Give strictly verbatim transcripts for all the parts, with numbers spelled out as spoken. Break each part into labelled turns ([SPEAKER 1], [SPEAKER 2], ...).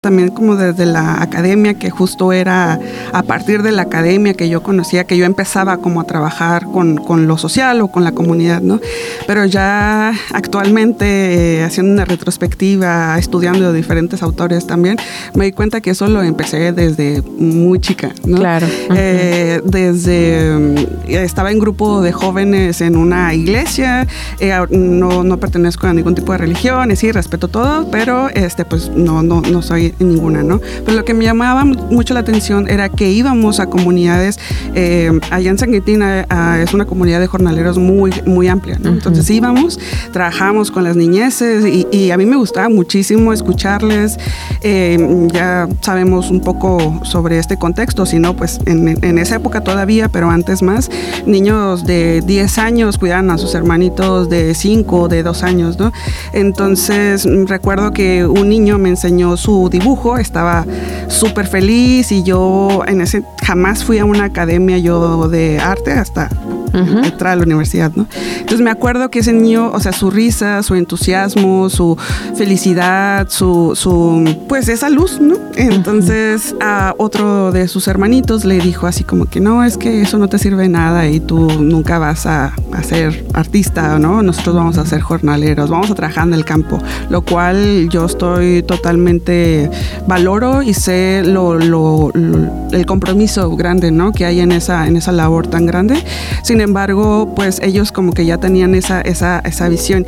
[SPEAKER 1] también como desde la academia, que justo era a partir de la academia que yo conocía, que yo empezaba como a trabajar con, con lo social o con la comunidad, ¿no? Pero ya actualmente, eh, haciendo una retrospectiva, estudiando de diferentes autores también, me di cuenta que eso lo empecé desde muy chica, ¿no?
[SPEAKER 2] Claro. Uh-huh.
[SPEAKER 1] Eh, desde, estaba en grupo de jóvenes en una iglesia, eh, no, no pertenezco a ningún tipo de religión, y sí, respeto todo, pero este, pues no, no, no soy en ninguna, ¿no? Pero lo que me llamaba mucho la atención era que íbamos a comunidades, eh, allá en San Quintín eh, es una comunidad de jornaleros muy, muy amplia, ¿no? Uh-huh. Entonces íbamos, trabajábamos con las niñeces y, y a mí me gustaba muchísimo escucharles. Eh, ya sabemos un poco sobre este contexto, si no, pues en, en esa época todavía, pero antes más, niños de diez años cuidaban a sus hermanitos de cinco, de dos años, ¿no? Entonces recuerdo que un niño me enseñó su dibujo, estaba súper feliz y yo en ese jamás fui a una academia yo de arte hasta uh-huh. entrar a la universidad, ¿no? Entonces me acuerdo que ese niño, o sea, su risa, su entusiasmo, su felicidad, su, su pues esa luz, ¿no? Entonces uh-huh. a otro de sus hermanitos le dijo así como que no, es que eso no te sirve de nada y tú nunca vas a, a ser artista, ¿no? Nosotros vamos a ser jornaleros, vamos a trabajar en el campo, lo cual yo estoy totalmente valoro y sé lo, lo, lo, el compromiso grande, ¿no? que hay en esa, en esa labor tan grande. Sin embargo, pues ellos como que ya tenían esa, esa, esa visión.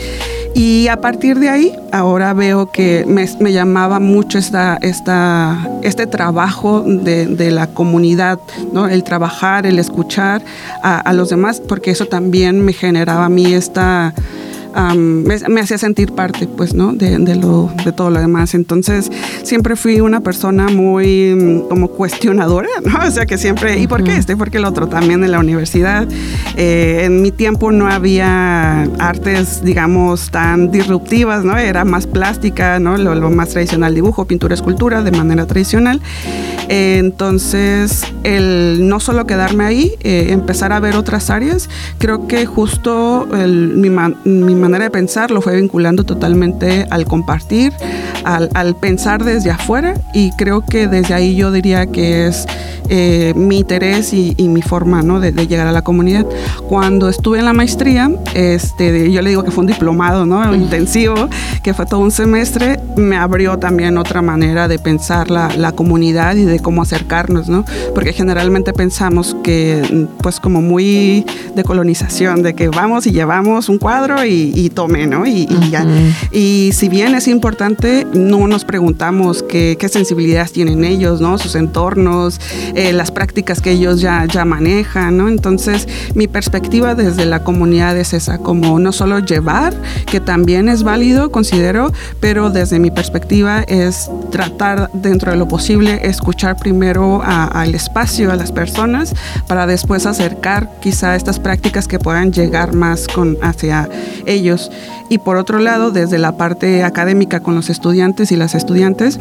[SPEAKER 1] Y a partir de ahí, ahora veo que me, me llamaba mucho esta, esta, este trabajo de, de la comunidad, ¿no? El trabajar, el escuchar a, a los demás, porque eso también me generaba a mí esta... Um, me, me hacía sentir parte, pues, ¿no? De, de, lo, de todo lo demás. Entonces, siempre fui una persona muy como cuestionadora, ¿no? O sea, que siempre, ¿y por qué este? ¿Y por qué el otro? También en la universidad. Eh, en mi tiempo no había artes, digamos, tan disruptivas, ¿no? Era más plástica, ¿no? Lo, lo más tradicional, dibujo, pintura, escultura, de manera tradicional. Eh, entonces, el no solo quedarme ahí, eh, empezar a ver otras áreas, creo que justo el, mi, man, mi manera de pensar lo fue vinculando totalmente al compartir, al, al pensar desde afuera, y creo que desde ahí yo diría que es eh, mi interés y, y mi forma, ¿no? de, de llegar a la comunidad. Cuando estuve en la maestría, este, yo le digo que fue un diplomado, ¿no? Uh-huh. intensivo, que fue todo un semestre, me abrió también otra manera de pensar la, la comunidad y de cómo acercarnos, ¿no? Porque generalmente pensamos que, pues como muy de colonización, de que vamos y llevamos un cuadro y, y tome, ¿no? Y, y ya. Uh-huh. Y si bien es importante, no nos preguntamos qué, qué sensibilidades tienen ellos, ¿no? Sus entornos, eh, las prácticas que ellos ya, ya manejan, ¿no? Entonces, mi perspectiva desde la comunidad es esa, como no solo llevar, que también es válido, considero, pero desde mi perspectiva es tratar dentro de lo posible, escuchar primero al espacio, a las personas, para después acercar quizá estas prácticas que puedan llegar más con, hacia ellos. Y por otro lado, desde la parte académica con los estudiantes y las estudiantes,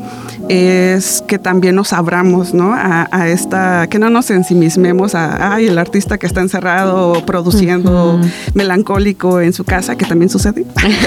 [SPEAKER 1] es que también nos abramos, ¿no? a, a esta, que no nos ensimismemos a, ay, el artista que está encerrado produciendo uh-huh. melancólico en su casa, que también sucede.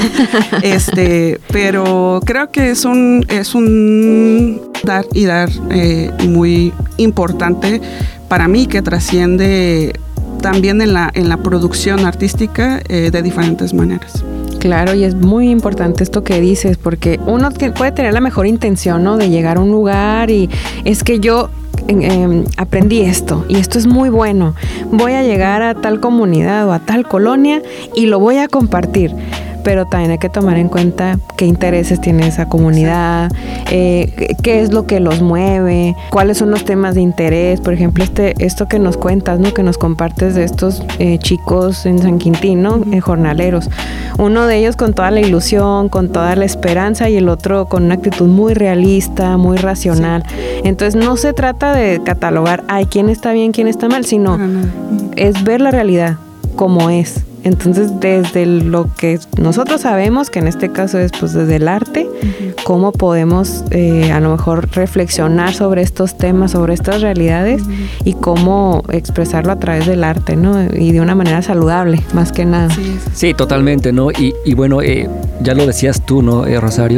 [SPEAKER 1] este, pero creo que es un, es un dar y dar eh, muy importante para mí, que trasciende también en la, en la producción artística eh, de diferentes maneras.
[SPEAKER 2] Claro, y es muy importante esto que dices, porque uno puede tener la mejor intención, ¿no? De llegar a un lugar y es que yo eh, aprendí esto y esto es muy bueno. Voy a llegar a tal comunidad o a tal colonia y lo voy a compartir. Pero también hay que tomar en cuenta qué intereses tiene esa comunidad, eh, qué es lo que los mueve, cuáles son los temas de interés. Por ejemplo, este, esto que nos cuentas, ¿no? Que nos compartes de estos eh, chicos en San Quintín, ¿no? Eh, jornaleros. Uno de ellos con toda la ilusión, con toda la esperanza, y el otro con una actitud muy realista, muy racional. Sí. Entonces, no se trata de catalogar, ay, quién está bien, quién está mal, sino no, no. es ver la realidad como es. Entonces, desde lo que nosotros sabemos, que en este caso es pues desde el arte, uh-huh. cómo podemos eh, a lo mejor reflexionar sobre estos temas, sobre estas realidades, uh-huh. y cómo expresarlo a través del arte, ¿no? Y de una manera saludable, más que nada.
[SPEAKER 3] Sí, sí totalmente, ¿no? Y, y bueno, eh, ya lo decías tú, ¿no, eh, Rosario?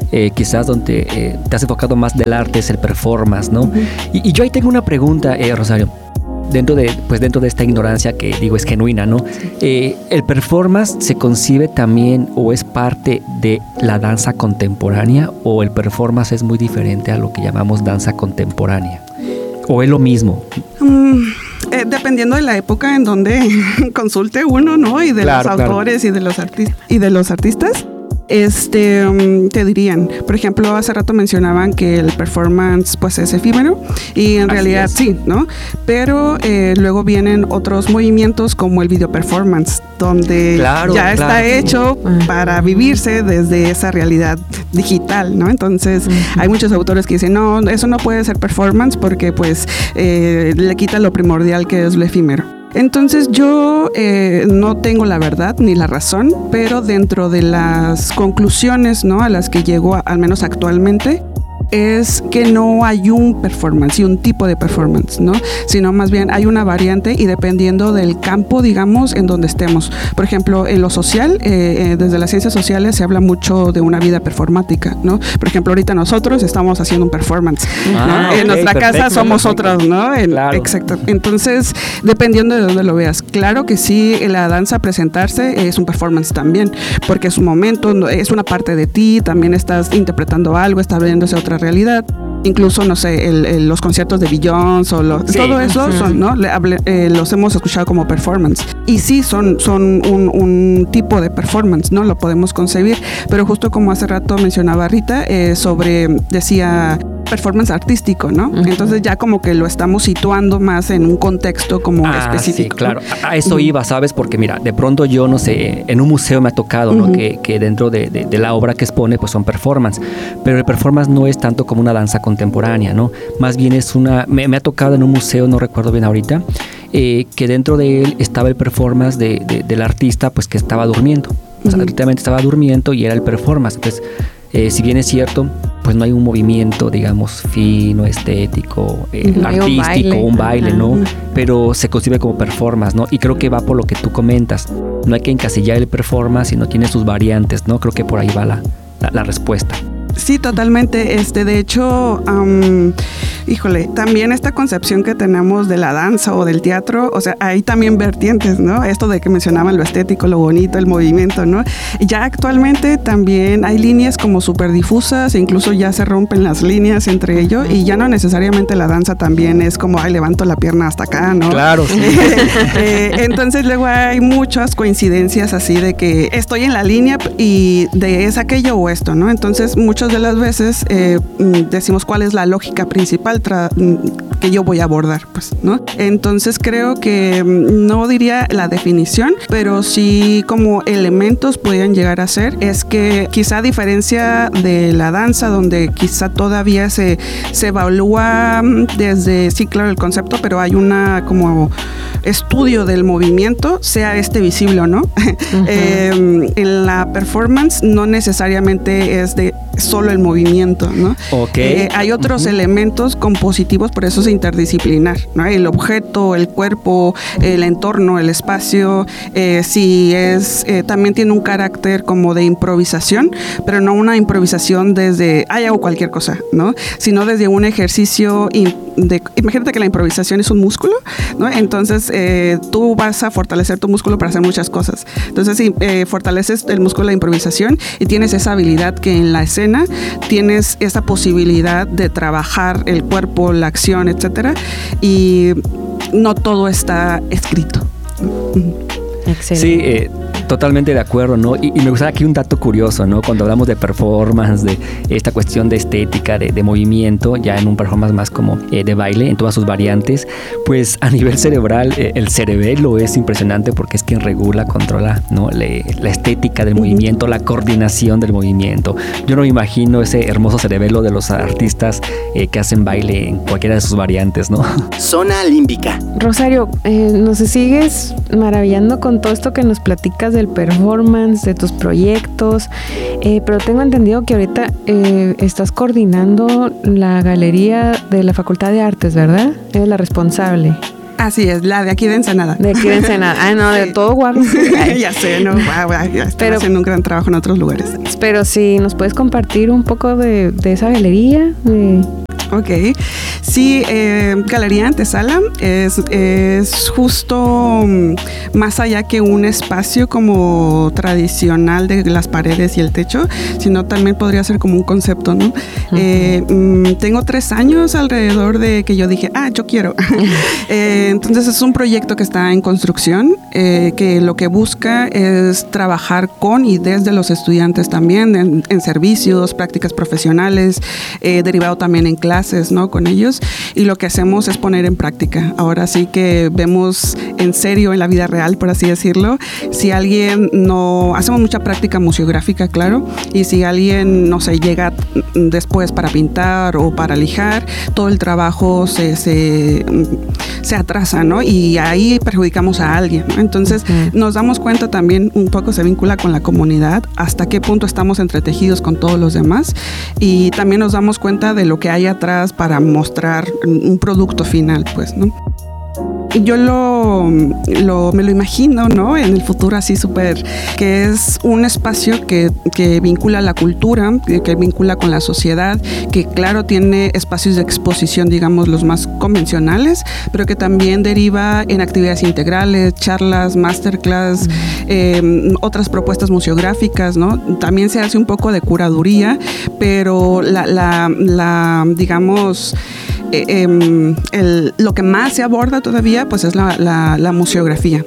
[SPEAKER 3] eh, quizás donde eh, te has enfocado más del arte es el performance, ¿no? Uh-huh. Y, y yo ahí tengo una pregunta, eh, Rosario. Dentro de, pues dentro de esta ignorancia que digo es genuina, ¿no? Eh, ¿El performance se concibe también o es parte de la danza contemporánea o el performance es muy diferente a lo que llamamos danza contemporánea? ¿O es lo mismo?
[SPEAKER 1] Um, eh, dependiendo de la época en donde consulte uno, ¿no? Y de claro, los autores claro. y de los arti- y de los artistas. Este, um, te dirían, por ejemplo, hace rato mencionaban que el performance pues es efímero y en Así realidad es. sí, ¿no? Pero eh, luego vienen otros movimientos como el video performance, donde claro, ya claro. está hecho para vivirse desde esa realidad digital, ¿no? Entonces uh-huh. hay muchos autores que dicen, no, eso no puede ser performance porque pues eh, le quita lo primordial que es lo efímero. Entonces yo eh, no tengo la verdad ni la razón, pero dentro de las conclusiones, ¿no?, a las que llego, a, al menos actualmente, es que no hay un performance y un tipo de performance, ¿no? Sino más bien hay una variante y dependiendo del campo, digamos, en donde estemos. Por ejemplo, en lo social, eh, eh, desde las ciencias sociales se habla mucho de una vida performática, ¿no? Por ejemplo, ahorita nosotros estamos haciendo un performance, ah, ¿no? Okay, en nuestra perfecto, casa somos perfecto. otros, ¿no? En, claro. Exacto. Entonces, dependiendo de dónde lo veas. Claro que sí, la danza presentarse es un performance también, porque es un momento, es una parte de ti, también estás interpretando algo, estás viéndose otra realidad. Incluso, no sé, el, el, los conciertos de Beyoncé o lo, sí, todo eso sí. son, ¿no? Le, hable, eh, los hemos escuchado como performance. Y sí, son, son un, un tipo de performance, ¿no? Lo podemos concebir. Pero justo como hace rato mencionaba Rita, eh, sobre, decía, performance artístico, ¿no? Uh-huh. Entonces ya como que lo estamos situando más en un contexto como ah, específico.
[SPEAKER 3] Sí, claro. ¿No? A eso uh-huh. iba, ¿sabes? Porque mira, de pronto yo, no sé, en un museo me ha tocado, uh-huh. ¿no? Que, que dentro de, de, de la obra que expone, pues son performance. Pero el performance no es tanto como una danza contemporánea, ¿no? Más bien es una... Me, me ha tocado en un museo, no recuerdo bien ahorita, eh, que dentro de él estaba el performance de, de, del artista, pues que estaba durmiendo. O sea, uh-huh. literalmente estaba durmiendo y era el performance. Entonces, eh, si bien es cierto, pues no hay un movimiento, digamos, fino, estético, eh, no artístico, un baile, un baile ¿no? Uh-huh. Pero se concibe como performance, ¿no? Y creo que va por lo que tú comentas. No hay que encasillar el performance, sino tiene sus variantes, ¿no? Creo que por ahí va la, la, la respuesta.
[SPEAKER 1] Sí, totalmente. Este, de hecho, um, híjole, también esta concepción que tenemos de la danza o del teatro, o sea, hay también vertientes, ¿no? Esto de que mencionaban lo estético, lo bonito, el movimiento, ¿no? Ya actualmente también hay líneas como súper difusas e incluso ya se rompen las líneas entre ellos y ya no necesariamente la danza también es como, ay, levanto la pierna hasta acá, ¿no?
[SPEAKER 3] Claro, sí.
[SPEAKER 1] eh, entonces luego hay muchas coincidencias así de que estoy en la línea y de es aquello o esto, ¿no? Entonces muchos de las veces eh, decimos cuál es la lógica principal tra- que yo voy a abordar, pues, ¿no? Entonces creo que no diría la definición, pero sí como elementos podrían llegar a ser, es que quizá a diferencia de la danza, donde quizá todavía se, se evalúa desde, sí, claro, el concepto, pero hay una como estudio del movimiento, sea este visible o no. Uh-huh. eh, en la performance no necesariamente es de solo el movimiento, ¿no?
[SPEAKER 3] Okay.
[SPEAKER 1] Eh, hay otros uh-huh. elementos compositivos, por eso es interdisciplinar, ¿no? El objeto, el cuerpo, el entorno, el espacio, eh, sí es, eh, también tiene un carácter como de improvisación, pero no una improvisación desde, ay, hago cualquier cosa, ¿no? Sino desde un ejercicio de, imagínate que la improvisación es un músculo, ¿no? Entonces eh, tú vas a fortalecer tu músculo para hacer muchas cosas. Entonces sí, eh, fortaleces el músculo de improvisación y tienes esa habilidad que en la escena tienes esa posibilidad de trabajar el cuerpo, la acción, etcétera, y no todo está escrito.
[SPEAKER 2] Excelente.
[SPEAKER 3] Sí, eh, totalmente de acuerdo, ¿no? Y, y me gusta aquí un dato curioso, ¿no? Cuando hablamos de performance, de esta cuestión de estética, de, de movimiento, ya en un performance más como eh, de baile, en todas sus variantes, pues a nivel cerebral, eh, el cerebelo es impresionante porque es quien regula, controla, ¿no? Le, la estética del movimiento, la coordinación del movimiento. Yo no me imagino ese hermoso cerebelo de los artistas eh, que hacen baile en cualquiera de sus variantes, ¿no?
[SPEAKER 4] Zona límbica.
[SPEAKER 2] Rosario, eh, nos sigues maravillando con todo esto que nos platicas del performance, de tus proyectos, eh, pero tengo entendido que ahorita eh, estás coordinando la galería de la Facultad de Artes, ¿verdad? Eres la responsable.
[SPEAKER 1] Así es, la de aquí de Ensenada.
[SPEAKER 2] De aquí de Ensenada. Ah, no, de todo guapo.
[SPEAKER 1] Ya sé, no, wow, wow, ya estoy pero, haciendo un gran trabajo en otros lugares.
[SPEAKER 2] Pero si nos puedes compartir un poco de, de esa galería. De...
[SPEAKER 1] Ok, sí, eh, Galería Antesala es, es justo más allá que un espacio como tradicional de las paredes y el techo, sino también podría ser como un concepto, ¿no? Uh-huh. eh, mm, tengo tres años alrededor de que yo dije, ah, yo quiero. eh, entonces es un proyecto que está en construcción, eh, que lo que busca es trabajar con y desde los estudiantes también en, en servicios, prácticas profesionales, eh, derivado también en clases, ¿no? Con ellos, y lo que hacemos es poner en práctica. Ahora sí que vemos en serio en la vida real, por así decirlo, si alguien no... Hacemos mucha práctica museográfica, claro, y si alguien, no sé, llega después para pintar o para lijar, todo el trabajo se, se, se atrasa, ¿no? Y ahí perjudicamos a alguien, ¿no? Entonces, uh-huh. nos damos cuenta también, un poco se vincula con la comunidad, hasta qué punto estamos entretejidos con todos los demás, y también nos damos cuenta de lo que hay atrás para mostrar un producto final, pues, ¿no? Yo lo, lo, me lo imagino, ¿no? En el futuro así súper, que es un espacio que, que vincula la cultura, que, que vincula con la sociedad, que claro tiene espacios de exposición, digamos, los más convencionales, pero que también deriva en actividades integrales, charlas, masterclass, eh, otras propuestas museográficas, ¿no? También se hace un poco de curaduría, pero la, la, la digamos... Eh, eh, el, lo que más se aborda todavía pues es la, la, la museografía.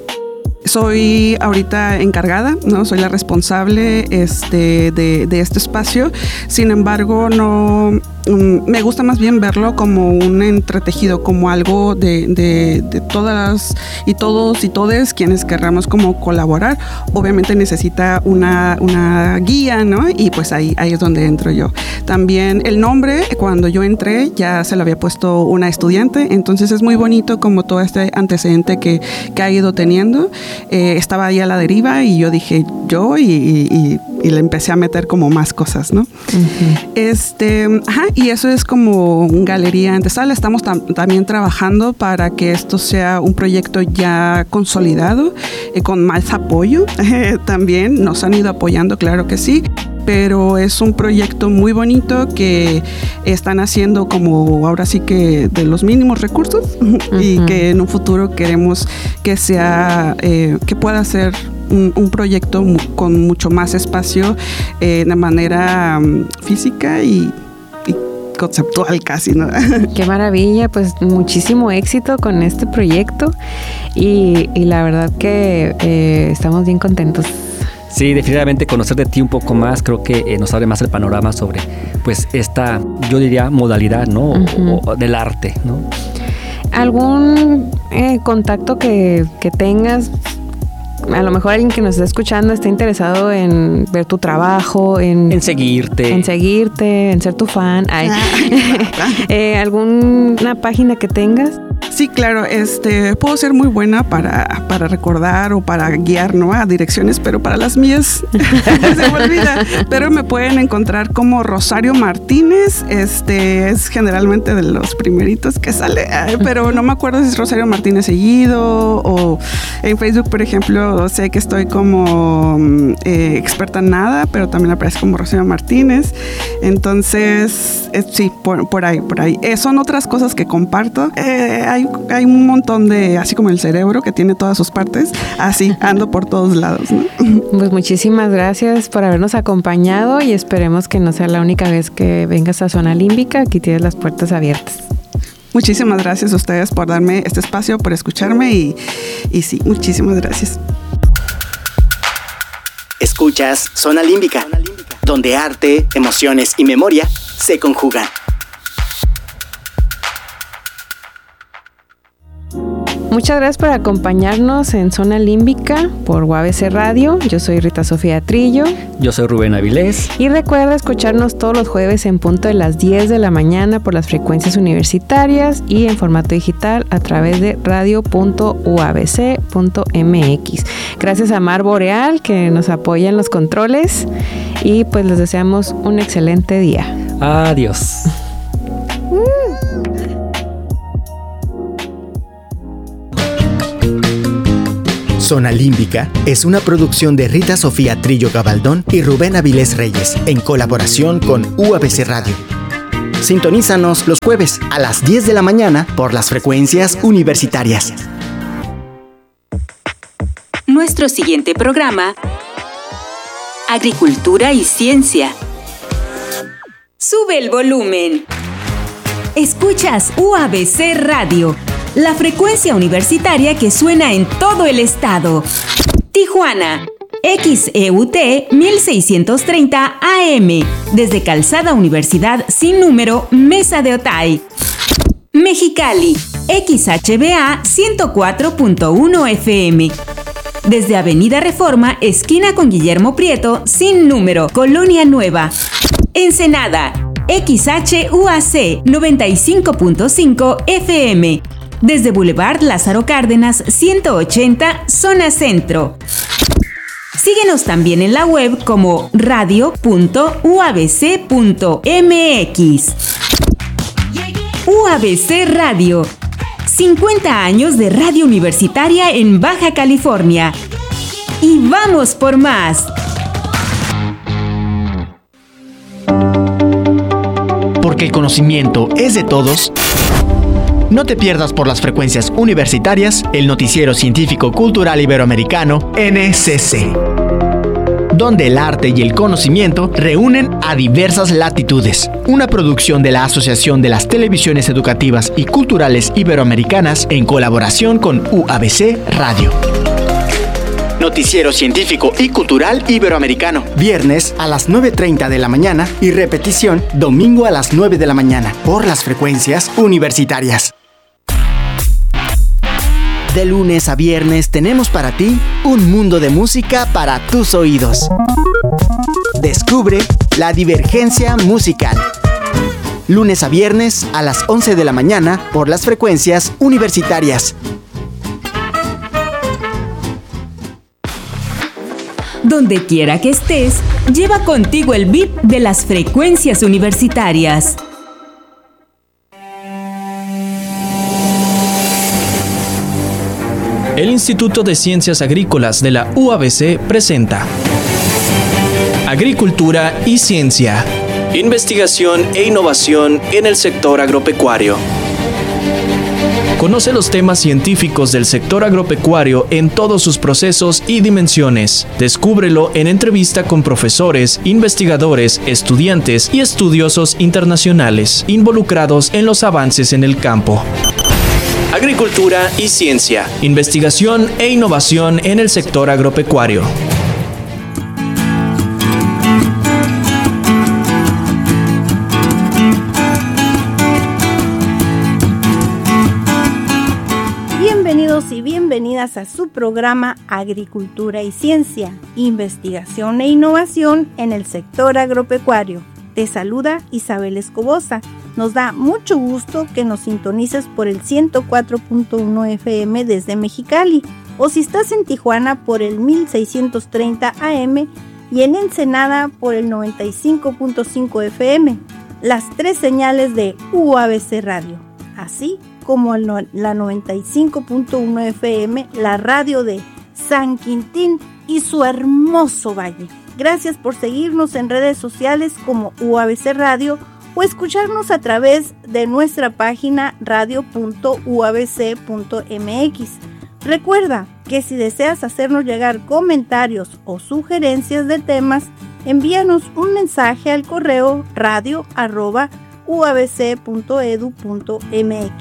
[SPEAKER 1] Soy ahorita encargada, ¿no? Soy la responsable este, de, de este espacio. Sin embargo, no um, me gusta más bien verlo como un entretejido, como algo de, de, de todas y todos y todes quienes querramos como colaborar. Obviamente necesita una, una guía, ¿no? Y pues ahí, ahí es donde entro yo. También el nombre, cuando yo entré, ya se lo había puesto una estudiante, entonces es muy bonito como todo este antecedente que, que ha ido teniendo. Eh, estaba ahí a la deriva y yo dije yo y, y, y le empecé a meter como más cosas, ¿no? Uh-huh. Este, ajá, y eso es como Galería Antesala. Estamos tam- también trabajando para que esto sea un proyecto ya consolidado, eh, con más apoyo. Eh, también nos han ido apoyando, claro que sí. Pero es un proyecto muy bonito que están haciendo como ahora sí que de los mínimos recursos uh-huh. y que en un futuro queremos que sea, eh, que pueda ser un, un proyecto mu- con mucho más espacio eh, de manera um, física y, y conceptual casi, ¿no?
[SPEAKER 2] Qué maravilla, pues muchísimo éxito con este proyecto y, y la verdad que eh, estamos bien contentos.
[SPEAKER 3] Sí, definitivamente conocer de ti un poco más creo que eh, nos abre más el panorama sobre pues esta, yo diría, modalidad, ¿no? Uh-huh. O, o del arte, ¿no?
[SPEAKER 2] ¿Algún eh, contacto que, que tengas? A lo mejor alguien que nos está escuchando está interesado en ver tu trabajo, en,
[SPEAKER 3] en seguirte.
[SPEAKER 2] En seguirte, en ser tu fan. Ay. eh, ¿Alguna página que tengas?
[SPEAKER 1] Sí, claro, este, puedo ser muy buena para, para recordar o para guiar, ¿no? A direcciones, pero para las mías se me olvida. Pero me pueden encontrar como Rosario Martínez, este es generalmente de los primeritos que sale, pero no me acuerdo si es Rosario Martínez seguido o en Facebook, por ejemplo, sé que estoy como eh, experta en nada, pero también aparece como Rosario Martínez. Entonces, eh, sí, por, por ahí, por ahí. Eh, son otras cosas que comparto. Eh, hay Hay un montón de, así como el cerebro que tiene todas sus partes, así ando por todos lados, ¿no?
[SPEAKER 2] Pues muchísimas gracias por habernos acompañado y esperemos que no sea la única vez que vengas a Zona Límbica. Aquí tienes las puertas abiertas.
[SPEAKER 1] Muchísimas gracias a ustedes por darme este espacio, por escucharme y, y sí, muchísimas gracias.
[SPEAKER 4] Escuchas Zona Límbica, donde arte, emociones y memoria se conjugan.
[SPEAKER 2] Muchas gracias por acompañarnos en Zona Límbica por U A B C Radio. Yo soy Rita Sofía Trillo.
[SPEAKER 3] Yo soy Rubén Avilés.
[SPEAKER 2] Y recuerda escucharnos todos los jueves en punto de las diez de la mañana por las frecuencias universitarias y en formato digital a través de radio punto u a b c punto m x. Gracias a Mar Boreal que nos apoya en los controles y pues les deseamos un excelente día.
[SPEAKER 3] Adiós.
[SPEAKER 4] Zona Límbica es una producción de Rita Sofía Trillo Gabaldón y Rubén Avilés Reyes, en colaboración con U A B C Radio. Sintonízanos los jueves a las diez de la mañana por las frecuencias universitarias.
[SPEAKER 5] Nuestro siguiente programa: Agricultura y Ciencia. Sube el volumen. Escuchas U A B C Radio, la frecuencia universitaria que suena en todo el estado. Tijuana, X E U T mil seiscientos treinta A M, desde Calzada Universidad sin número, Mesa de Otay. Mexicali, X H B A ciento cuatro punto uno F M, desde Avenida Reforma, esquina con Guillermo Prieto, sin número, Colonia Nueva. Ensenada, X H U A C noventa y cinco punto cinco F M, desde Boulevard Lázaro Cárdenas ciento ochenta, zona centro. Síguenos también en la web como radio punto u a b c punto m x. U A B C Radio, cincuenta años de radio universitaria en Baja California. Y vamos por más.
[SPEAKER 4] Porque el conocimiento es de todos. No te pierdas por las frecuencias universitarias el noticiero científico cultural iberoamericano N C C, donde el arte y el conocimiento reúnen a diversas latitudes. Una producción de la Asociación de las Televisiones Educativas y Culturales Iberoamericanas en colaboración con U A B C Radio. Noticiero científico y cultural iberoamericano. Viernes a las nueve treinta de la mañana y repetición domingo a las nueve de la mañana por las frecuencias universitarias. De lunes a viernes tenemos para ti un mundo de música para tus oídos. Descubre la divergencia musical. Lunes a viernes a las once de la mañana por las frecuencias universitarias.
[SPEAKER 5] Donde quiera que estés, lleva contigo el beat de las frecuencias universitarias.
[SPEAKER 6] El Instituto de Ciencias Agrícolas de la U A B C presenta Agricultura y Ciencia. Investigación e innovación en el sector agropecuario. Conoce los temas científicos del sector agropecuario en todos sus procesos y dimensiones. Descúbrelo en entrevista con profesores, investigadores, estudiantes y estudiosos internacionales involucrados en los avances en el campo. Agricultura y Ciencia. Investigación e innovación en el sector agropecuario.
[SPEAKER 7] Y bienvenidas a su programa Agricultura y Ciencia, Investigación e Innovación en el sector agropecuario. Te saluda Isabel Escobosa. Nos da mucho gusto que nos sintonices por el ciento cuatro punto uno F M desde Mexicali, o si estás en Tijuana por el mil seiscientos treinta A M y en Ensenada por el noventa y cinco punto cinco F M, las tres señales de U A B C Radio, así como la noventa y cinco punto uno F M, la radio de San Quintín y su hermoso valle. Gracias por seguirnos en redes sociales como U A B C Radio o escucharnos a través de nuestra página radio punto u a b c punto m x. Recuerda que si deseas hacernos llegar comentarios o sugerencias de temas, envíanos un mensaje al correo radio arroba u a b c punto e d u punto m x.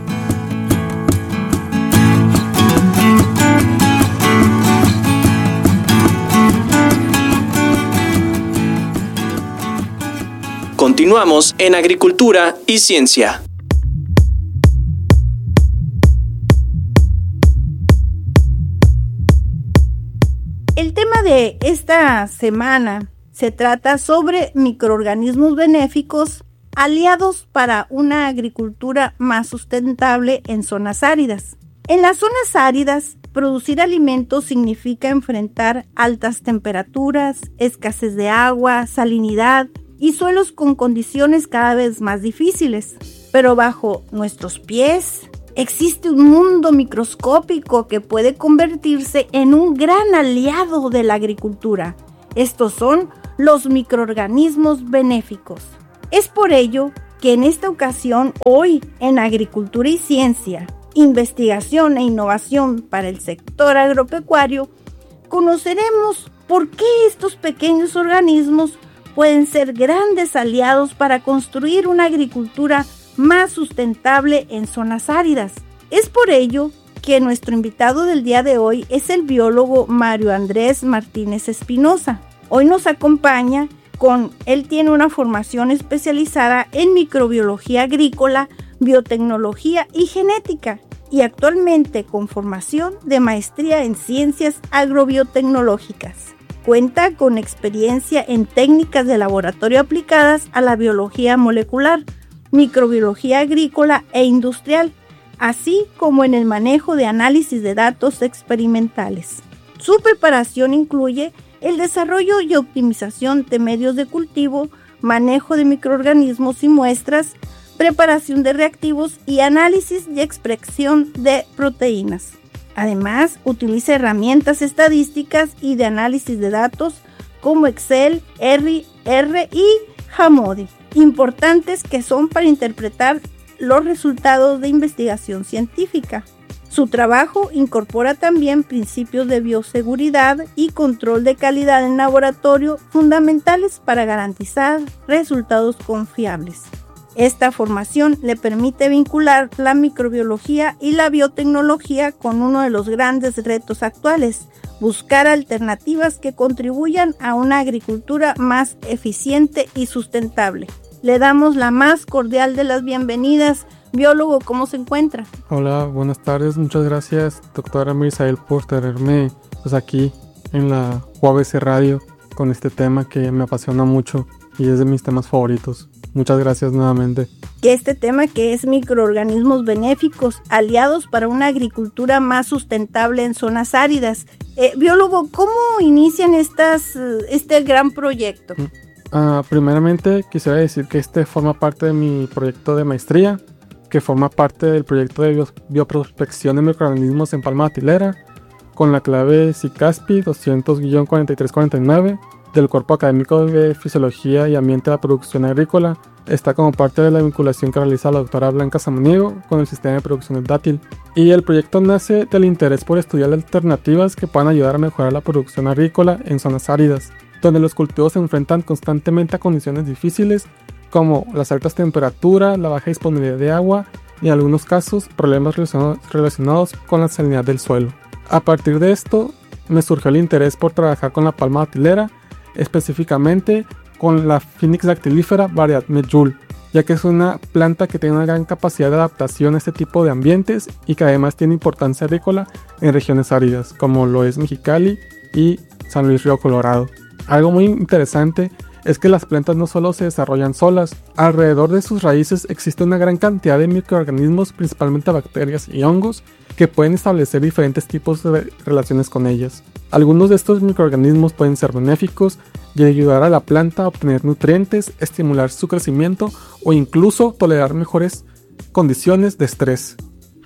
[SPEAKER 6] Continuamos en Agricultura y Ciencia.
[SPEAKER 7] El tema de esta semana se trata sobre microorganismos benéficos aliados para una agricultura más sustentable en zonas áridas. En las zonas áridas, producir alimentos significa enfrentar altas temperaturas, escasez de agua, salinidad y suelos con condiciones cada vez más difíciles. Pero bajo nuestros pies existe un mundo microscópico que puede convertirse en un gran aliado de la agricultura. Estos son los microorganismos benéficos. Es por ello que en esta ocasión, hoy en Agricultura y Ciencia, Investigación e Innovación para el sector agropecuario, conoceremos por qué estos pequeños organismos pueden ser grandes aliados para construir una agricultura más sustentable en zonas áridas. Es por ello que nuestro invitado del día de hoy es el biólogo Mario Andrés Martínez Espinosa. Hoy nos acompaña con, él tiene una formación especializada en microbiología agrícola, biotecnología y genética, y actualmente con formación de maestría en ciencias agrobiotecnológicas. Cuenta con experiencia en técnicas de laboratorio aplicadas a la biología molecular, microbiología agrícola e industrial, así como en el manejo de análisis de datos experimentales. Su preparación incluye el desarrollo y optimización de medios de cultivo, manejo de microorganismos y muestras, preparación de reactivos y análisis y expresión de proteínas. Además, utiliza herramientas estadísticas y de análisis de datos como Excel, R, R y Hamodi, importantes que son para interpretar los resultados de investigación científica. Su trabajo incorpora también principios de bioseguridad y control de calidad en laboratorio fundamentales para garantizar resultados confiables. Esta formación le permite vincular la microbiología y la biotecnología con uno de los grandes retos actuales: buscar alternativas que contribuyan a una agricultura más eficiente y sustentable. Le damos la más cordial de las bienvenidas. Biólogo, ¿cómo se encuentra?
[SPEAKER 8] Hola, buenas tardes. Muchas gracias, doctora Misael, por tenerme pues, aquí en la U A B C Radio con este tema que me apasiona mucho y es de mis temas favoritos. Muchas gracias nuevamente.
[SPEAKER 7] Que este tema que es microorganismos benéficos, aliados para una agricultura más sustentable en zonas áridas. Eh, biólogo, ¿cómo inician estas, este gran proyecto?
[SPEAKER 8] Uh, primeramente quisiera decir que este forma parte de mi proyecto de maestría, que forma parte del proyecto de bio- bioprospección de microorganismos en palma datilera, con la clave SICASPI doscientos guión cuarenta y tres cuarenta y nueve del Cuerpo Académico de Fisiología y Ambiente de la Producción Agrícola. Está como parte de la vinculación que realiza la doctora Blanca Samaniego con el sistema de producción del dátil. Y el proyecto nace del interés por estudiar alternativas que puedan ayudar a mejorar la producción agrícola en zonas áridas, donde los cultivos se enfrentan constantemente a condiciones difíciles como las altas temperaturas, la baja disponibilidad de agua y en algunos casos problemas relacionados con la salinidad del suelo. A partir de esto me surgió el interés por trabajar con la palma datilera, específicamente con la Phoenix dactilífera variedad Medjool, ya que es una planta que tiene una gran capacidad de adaptación a este tipo de ambientes y que además tiene importancia agrícola en regiones áridas como lo es Mexicali y San Luis Río Colorado. Algo muy interesante es que las plantas no solo se desarrollan solas, alrededor de sus raíces existe una gran cantidad de microorganismos, principalmente bacterias y hongos, que pueden establecer diferentes tipos de relaciones con ellas. Algunos de estos microorganismos pueden ser benéficos y ayudar a la planta a obtener nutrientes, estimular su crecimiento o incluso tolerar mejores condiciones de estrés.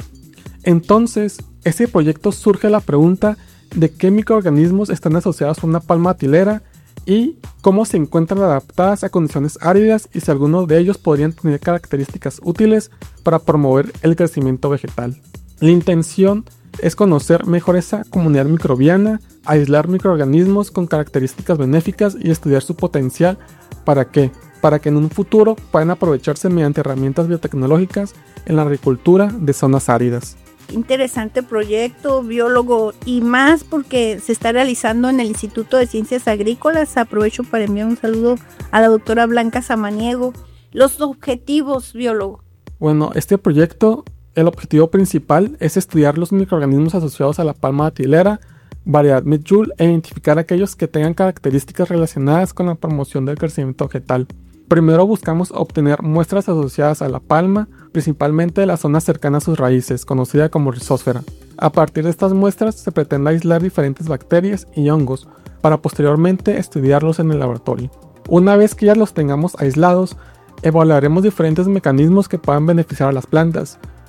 [SPEAKER 8] Entonces, este proyecto surge la pregunta de qué microorganismos están asociados a una palma datilera y cómo se encuentran adaptadas a condiciones áridas y si algunos de ellos podrían tener características útiles para promover el crecimiento vegetal. La intención es conocer mejor esa comunidad microbiana, aislar microorganismos con características benéficas y estudiar su potencial. ¿Para qué? Para que en un futuro puedan aprovecharse mediante herramientas biotecnológicas en la agricultura de zonas áridas.
[SPEAKER 7] Interesante proyecto, biólogo, y más porque se está realizando en el Instituto de Ciencias Agrícolas. Aprovecho para enviar un saludo a la doctora Blanca Samaniego. Los objetivos, biólogo.
[SPEAKER 8] Bueno, este proyecto, el objetivo principal es estudiar los microorganismos asociados a la palma datilera, variedad Medjool, e identificar aquellos que tengan características relacionadas con la promoción del crecimiento vegetal. Primero buscamos obtener muestras asociadas a la palma, principalmente de las zonas cercanas a sus raíces, conocida como rizósfera. A partir de estas muestras se pretende aislar diferentes bacterias y hongos para posteriormente estudiarlos en el laboratorio. Una vez que ya los tengamos aislados, evaluaremos diferentes mecanismos que puedan beneficiar a las plantas,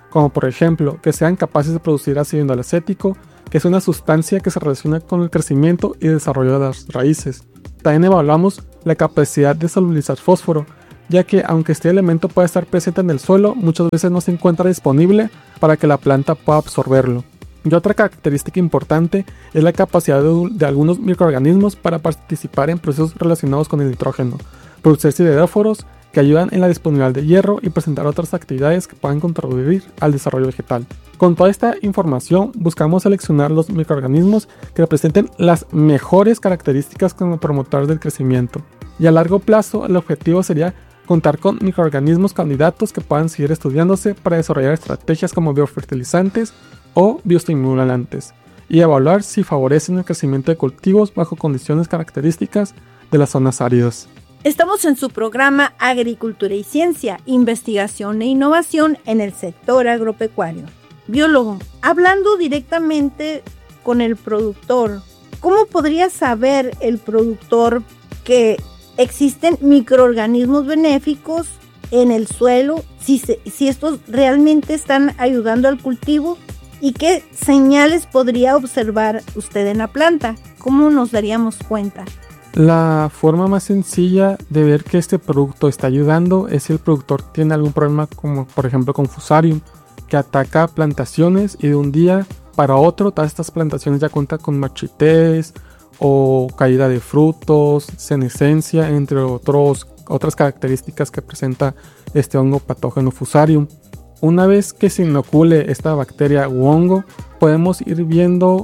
[SPEAKER 8] como por ejemplo que sean capaces de producir ácido indolacético, que es una sustancia que se relaciona con el crecimiento y desarrollo de las raíces. También evaluamos la capacidad de solubilizar fósforo, ya que aunque este elemento pueda estar presente en el suelo, muchas veces no se encuentra disponible para que la planta pueda absorberlo. Y otra característica importante es la capacidad de, de algunos microorganismos para participar en procesos relacionados con el nitrógeno, producir sideróforos que ayudan en la disponibilidad de hierro y presentar otras actividades que puedan contribuir al desarrollo vegetal. Con toda esta información buscamos seleccionar los microorganismos que representen las mejores características como promotores del crecimiento. Y a largo plazo el objetivo sería contar con microorganismos candidatos que puedan seguir estudiándose para desarrollar estrategias como biofertilizantes o bioestimulantes y evaluar si favorecen el crecimiento de cultivos bajo condiciones características de las zonas áridas.
[SPEAKER 7] Estamos en su programa Agricultura y Ciencia, Investigación e Innovación en el sector agropecuario. Biólogo, hablando directamente con el productor, ¿cómo podría saber el productor que existen microorganismos benéficos en el suelo, si, se, si estos realmente están ayudando al cultivo? ¿Y qué señales podría observar usted en la planta? ¿Cómo nos daríamos cuenta?
[SPEAKER 8] La forma más sencilla de ver que este producto está ayudando es si el productor tiene algún problema, como por ejemplo con Fusarium, que ataca plantaciones y de un día para otro todas estas plantaciones ya cuentan con marchitez o caída de frutos, senescencia, entre otros, otras características que presenta este hongo patógeno Fusarium. Una vez que se inocule esta bacteria u hongo, podemos ir viendo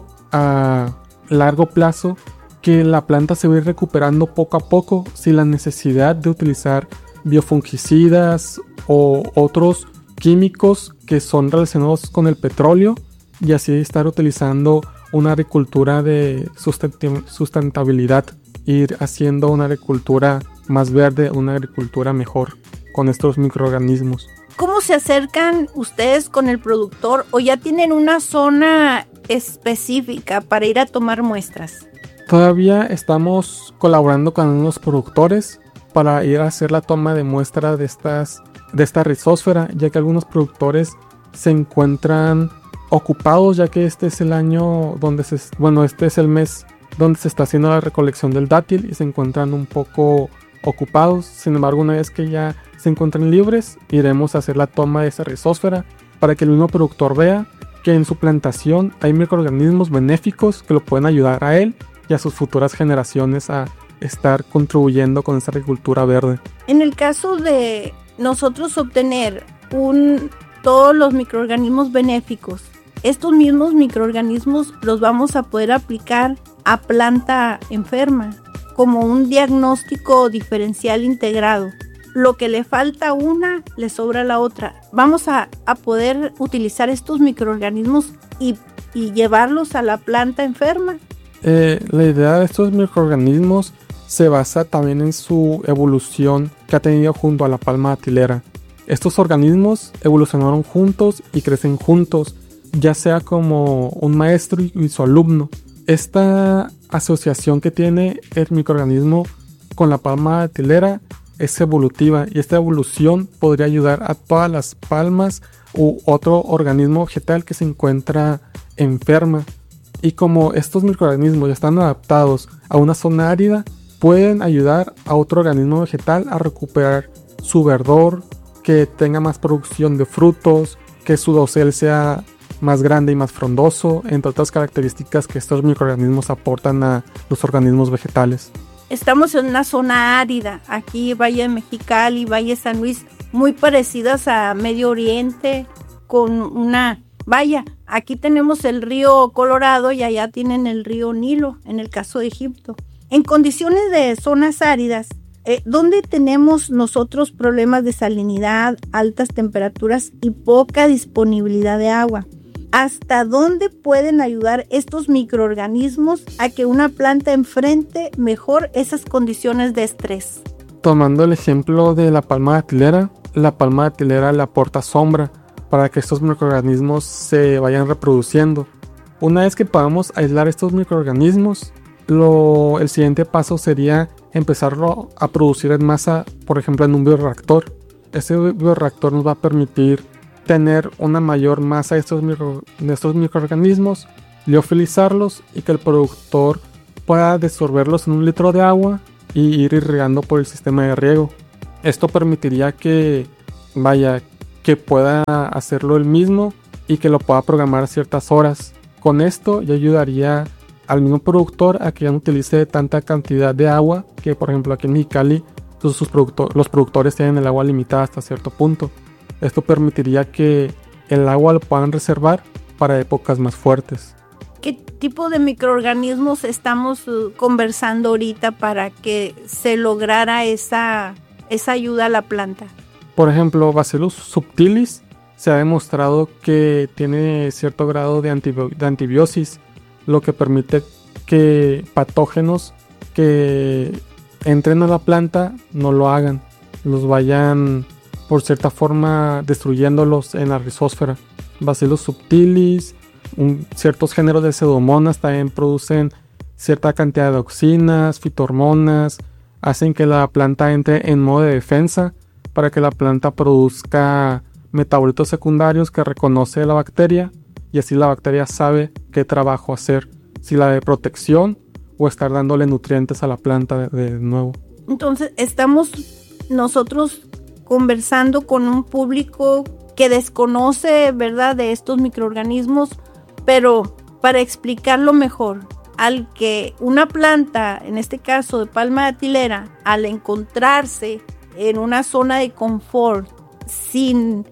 [SPEAKER 8] a largo plazo que la planta se va a ir recuperando poco a poco sin la necesidad de utilizar biofungicidas o otros químicos que son relacionados con el petróleo y así estar utilizando una agricultura de sustentabilidad, ir haciendo una agricultura más verde, una agricultura mejor con estos microorganismos.
[SPEAKER 7] ¿Cómo se acercan ustedes con el productor o ya tienen una zona específica para ir a tomar muestras?
[SPEAKER 8] Todavía estamos colaborando con unos productores para ir a hacer la toma de muestra de, estas, de esta rizósfera, ya que algunos productores se encuentran ocupados, ya que este es el año donde se, bueno, este es el mes donde se está haciendo la recolección del dátil y se encuentran un poco ocupados. Sin embargo, una vez que ya se encuentren libres, iremos a hacer la toma de esa rizósfera para que el mismo productor vea que en su plantación hay microorganismos benéficos que lo pueden ayudar a él y a sus futuras generaciones a estar contribuyendo con esta agricultura verde.
[SPEAKER 7] En el caso de nosotros obtener un, todos los microorganismos benéficos, estos mismos microorganismos los vamos a poder aplicar a planta enferma como un diagnóstico diferencial integrado. Lo que le falta a una, le sobra a la otra. Vamos a, a poder utilizar estos microorganismos y, y llevarlos a la planta enferma.
[SPEAKER 8] Eh, la idea de estos microorganismos se basa también en su evolución que ha tenido junto a la palma datilera. Estos organismos evolucionaron juntos y crecen juntos, ya sea como un maestro y su alumno. Esta asociación que tiene el microorganismo con la palma datilera es evolutiva y esta evolución podría ayudar a todas las palmas u otro organismo vegetal que se encuentra enferma. Y como estos microorganismos ya están adaptados a una zona árida, pueden ayudar a otro organismo vegetal a recuperar su verdor, que tenga más producción de frutos, que su dosel sea más grande y más frondoso, entre otras características que estos microorganismos aportan a los organismos vegetales.
[SPEAKER 7] Estamos en una zona árida, aquí Valle de Mexicali, Valle de San Luis, muy parecidas a Medio Oriente, con una... Vaya, aquí tenemos el río Colorado y allá tienen el río Nilo, en el caso de Egipto. En condiciones de zonas áridas, eh, ¿dónde tenemos nosotros problemas de salinidad, altas temperaturas y poca disponibilidad de agua? ¿Hasta dónde pueden ayudar estos microorganismos a que una planta enfrente mejor esas condiciones de estrés?
[SPEAKER 8] Tomando el ejemplo de la palma datilera, la palma datilera le aporta sombra para que estos microorganismos se vayan reproduciendo. Una vez que podamos aislar estos microorganismos, lo, el siguiente paso sería empezarlo a producir en masa, por ejemplo en un bioreactor. Este bioreactor nos va a permitir tener una mayor masa de estos, micro, de estos microorganismos, liofilizarlos y que el productor pueda disolverlos en un litro de agua y ir irrigando por el sistema de riego. Esto permitiría que, vaya, que pueda hacerlo él mismo y que lo pueda programar a ciertas horas. Con esto ya ayudaría al mismo productor a que ya no utilice tanta cantidad de agua, que por ejemplo aquí en Mexicali sus, sus productor, los productores tienen el agua limitada hasta cierto punto. Esto permitiría que el agua lo puedan reservar para épocas más fuertes.
[SPEAKER 7] ¿Qué tipo de microorganismos estamos uh, conversando ahorita para que se lograra esa, esa ayuda a la planta?
[SPEAKER 8] Por ejemplo, Bacillus subtilis se ha demostrado que tiene cierto grado de, antibi- de antibiosis, lo que permite que patógenos que entren a la planta no lo hagan, los vayan por cierta forma destruyéndolos en la rizósfera. Bacillus subtilis, un, ciertos géneros de pseudomonas también producen cierta cantidad de auxinas, fitohormonas, hacen que la planta entre en modo de defensa para que la planta produzca metabolitos secundarios que reconoce la bacteria y así la bacteria sabe qué trabajo hacer, si la de protección o estar dándole nutrientes a la planta de, de nuevo.
[SPEAKER 7] Entonces estamos nosotros conversando con un público que desconoce, ¿verdad?, de estos microorganismos, pero para explicarlo mejor, al que una planta, en este caso de palma datilera, al encontrarse en una zona de confort, sin,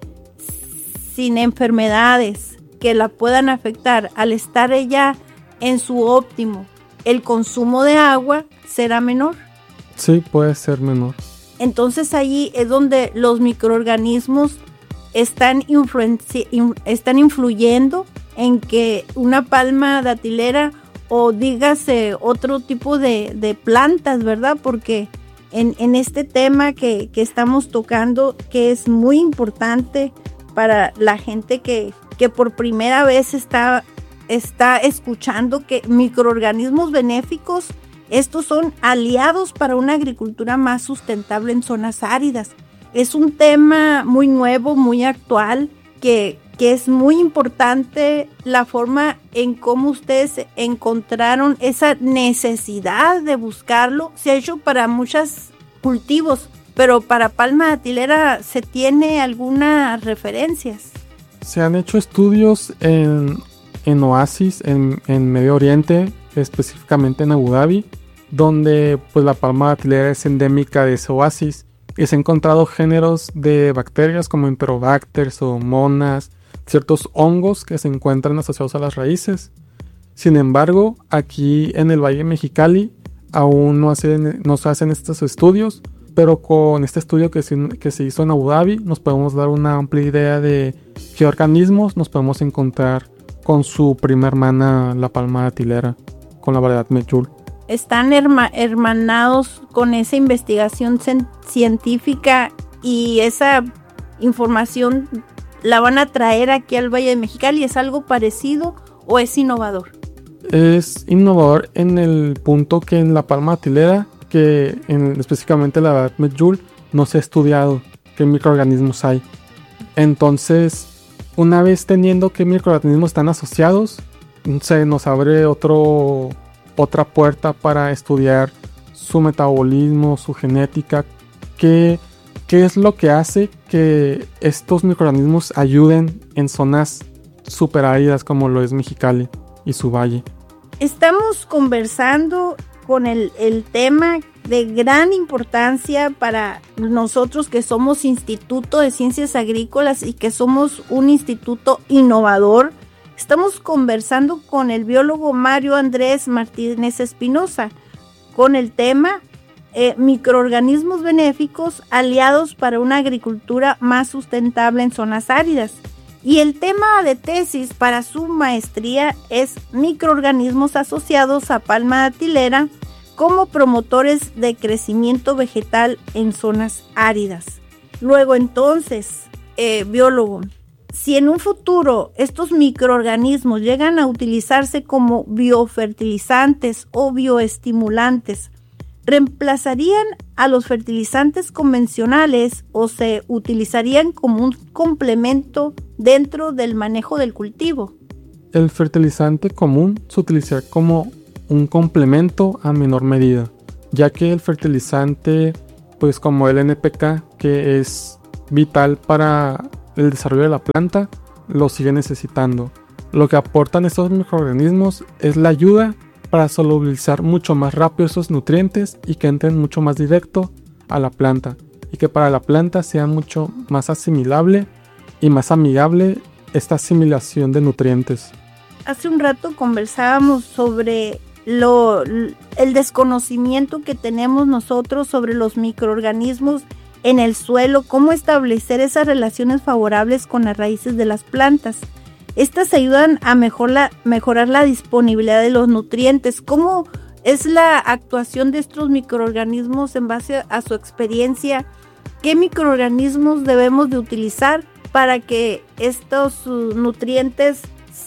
[SPEAKER 7] sin enfermedades que la puedan afectar, al estar ella en su óptimo, el consumo de agua será menor.
[SPEAKER 8] Sí, puede ser menor.
[SPEAKER 7] Entonces allí es donde los microorganismos están, influenci- in- están influyendo en que una palma datilera o dígase otro tipo de, de plantas, ¿verdad? Porque en, en este tema que, que estamos tocando, que es muy importante para la gente que, que por primera vez está, está escuchando que microorganismos benéficos, estos son aliados para una agricultura más sustentable en zonas áridas. Es un tema muy nuevo, muy actual, que, que es muy importante la forma en cómo ustedes encontraron esa necesidad de buscarlo. Se ha hecho para muchos cultivos, pero para palma datilera ¿se tiene algunas referencias?
[SPEAKER 8] Se han hecho estudios en, en oasis, en, en Medio Oriente, específicamente en Abu Dhabi, donde pues la palma datilera es endémica de ese oasis y se han encontrado géneros de bacterias como Enterobacter, Pseudomonas, ciertos hongos que se encuentran asociados a las raíces. Sin embargo, aquí en el Valle de Mexicali aún no, hacen, no se hacen estos estudios, pero con este estudio que se, que se hizo en Abu Dhabi nos podemos dar una amplia idea de qué organismos nos podemos encontrar con su prima hermana, la palma datilera, con la variedad Medjool.
[SPEAKER 7] Están herma- hermanados con esa investigación cien- científica y esa información la van a traer aquí al Valle de Mexicali. ¿Es algo parecido o es innovador?
[SPEAKER 8] Es innovador en el punto que en la palma datilera, que en, específicamente la variedad Medjool, no se ha estudiado qué microorganismos hay. Entonces, una vez teniendo qué microorganismos están asociados, se nos abre otro... otra puerta para estudiar su metabolismo, su genética, qué, qué es lo que hace que estos microorganismos ayuden en zonas superáridas como lo es Mexicali y su valle.
[SPEAKER 7] Estamos conversando con el, el tema de gran importancia para nosotros que somos Instituto de Ciencias Agrícolas y que somos un instituto innovador. Estamos conversando con el biólogo Mario Andrés Martínez Espinosa con el tema eh, microorganismos benéficos aliados para una agricultura más sustentable en zonas áridas. Y el tema de tesis para su maestría es microorganismos asociados a palma datilera como promotores de crecimiento vegetal en zonas áridas. Luego entonces, eh, biólogo, si en un futuro estos microorganismos llegan a utilizarse como biofertilizantes o bioestimulantes, ¿reemplazarían a los fertilizantes convencionales o se utilizarían como un complemento dentro del manejo del cultivo?
[SPEAKER 8] El fertilizante común se utiliza como un complemento a menor medida, ya que el fertilizante, pues como el N P K, que es vital para el desarrollo de la planta, lo sigue necesitando. Lo que aportan estos microorganismos es la ayuda para solubilizar mucho más rápido esos nutrientes y que entren mucho más directo a la planta, y que para la planta sea mucho más asimilable y más amigable esta asimilación de nutrientes.
[SPEAKER 7] Hace un rato conversábamos sobre lo, el desconocimiento que tenemos nosotros sobre los microorganismos en el suelo, cómo establecer esas relaciones favorables con las raíces de las plantas. Estas ayudan a mejor la, mejorar la disponibilidad de los nutrientes. ¿Cómo es la actuación de estos microorganismos en base a su experiencia? ¿Qué microorganismos debemos de utilizar para que estos uh, nutrientes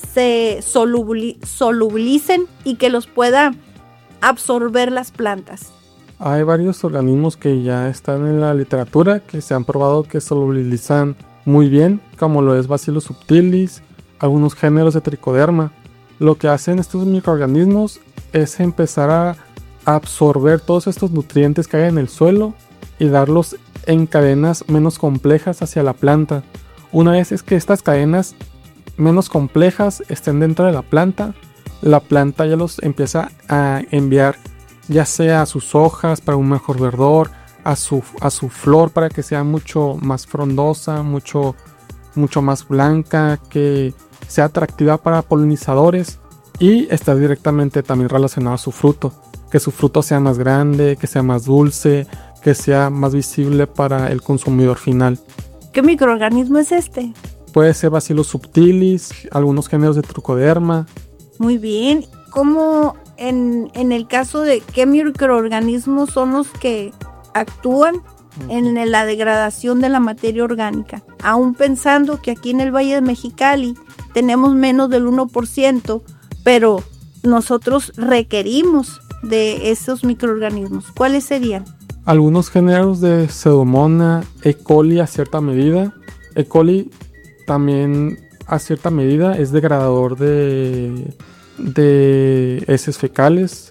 [SPEAKER 7] se solubili- solubilicen y que los pueda absorber las plantas?
[SPEAKER 8] Hay varios organismos que ya están en la literatura que se han probado que solubilizan muy bien, como lo es Bacillus subtilis, algunos géneros de tricoderma. Lo que hacen estos microorganismos es empezar a absorber todos estos nutrientes que hay en el suelo y darlos en cadenas menos complejas hacia la planta. Una vez es que estas cadenas menos complejas estén dentro de la planta, la planta ya los empieza a enviar ya sea a sus hojas para un mejor verdor, a su, a su flor para que sea mucho más frondosa, mucho, mucho más blanca, que sea atractiva para polinizadores, y está directamente también relacionado a su fruto, que su fruto sea más grande, que sea más dulce, que sea más visible para el consumidor final.
[SPEAKER 7] ¿Qué microorganismo es este?
[SPEAKER 8] Puede ser Bacillus subtilis, algunos géneros de tricoderma.
[SPEAKER 7] Muy bien. ¿Cómo en, en el caso de qué microorganismos son los que actúan en la degradación de la materia orgánica? Aún pensando que aquí en el Valle de Mexicali tenemos menos del uno por ciento, pero nosotros requerimos de esos microorganismos. ¿Cuáles serían?
[SPEAKER 8] Algunos géneros de Pseudomonas, E. coli a cierta medida. E. coli también a cierta medida es degradador de, de heces fecales,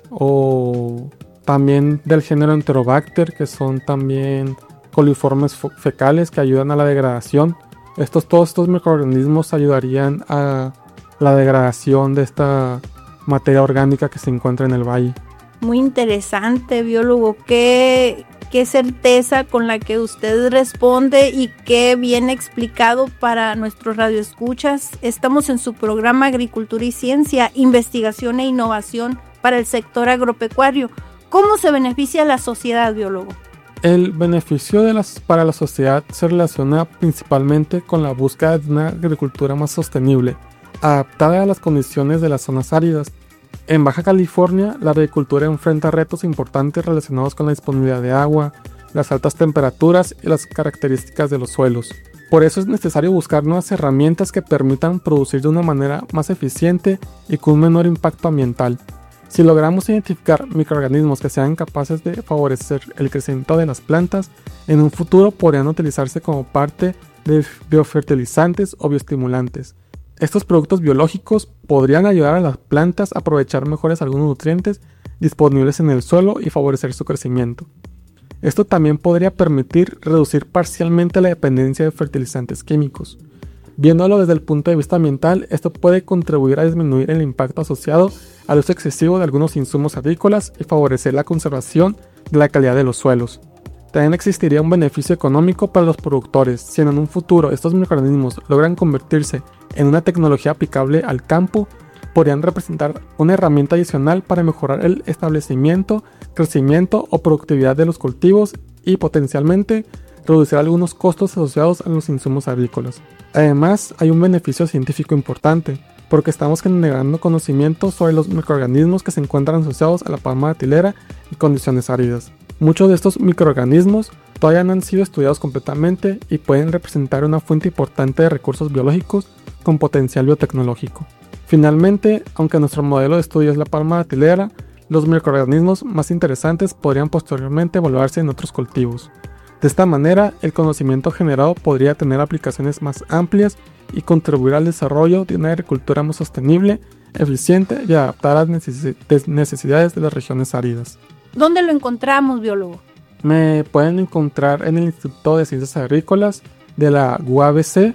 [SPEAKER 8] o también del género Enterobacter, que son también coliformes fecales que ayudan a la degradación. Estos, todos estos microorganismos ayudarían a la degradación de esta materia orgánica que se encuentra en el valle.
[SPEAKER 7] Muy interesante, biólogo. Qué, qué certeza con la que usted responde y qué bien explicado para nuestros radioescuchas. Estamos en su programa Agricultura y Ciencia, Investigación e Innovación para el sector agropecuario. ¿Cómo se beneficia a la sociedad, biólogo?
[SPEAKER 8] El beneficio de las, para la sociedad se relaciona principalmente con la búsqueda de una agricultura más sostenible, adaptada a las condiciones de las zonas áridas. En Baja California, la agricultura enfrenta retos importantes relacionados con la disponibilidad de agua, las altas temperaturas y las características de los suelos. Por eso es necesario buscar nuevas herramientas que permitan producir de una manera más eficiente y con un menor impacto ambiental. Si logramos identificar microorganismos que sean capaces de favorecer el crecimiento de las plantas, en un futuro podrían utilizarse como parte de biofertilizantes o bioestimulantes. Estos productos biológicos podrían ayudar a las plantas a aprovechar mejores algunos nutrientes disponibles en el suelo y favorecer su crecimiento. Esto también podría permitir reducir parcialmente la dependencia de fertilizantes químicos. Viéndolo desde el punto de vista ambiental, esto puede contribuir a disminuir el impacto asociado al uso excesivo de algunos insumos agrícolas y favorecer la conservación de la calidad de los suelos. También existiría un beneficio económico para los productores si en un futuro estos microorganismos logran convertirse en una tecnología aplicable al campo. Podrían representar una herramienta adicional para mejorar el establecimiento, crecimiento o productividad de los cultivos y potencialmente reducir algunos costos asociados a los insumos agrícolas. Además, hay un beneficio científico importante, porque estamos generando conocimiento sobre los microorganismos que se encuentran asociados a la palma datilera y condiciones áridas. Muchos de estos microorganismos todavía no han sido estudiados completamente y pueden representar una fuente importante de recursos biológicos con potencial biotecnológico. Finalmente, aunque nuestro modelo de estudio es la palma datilera, los microorganismos más interesantes podrían posteriormente evaluarse en otros cultivos. De esta manera, el conocimiento generado podría tener aplicaciones más amplias y contribuir al desarrollo de una agricultura más sostenible, eficiente y adaptada a las necesidades de las regiones áridas.
[SPEAKER 7] ¿Dónde lo encontramos, biólogo?
[SPEAKER 8] Me pueden encontrar en el Instituto de Ciencias Agrícolas de la U A B C,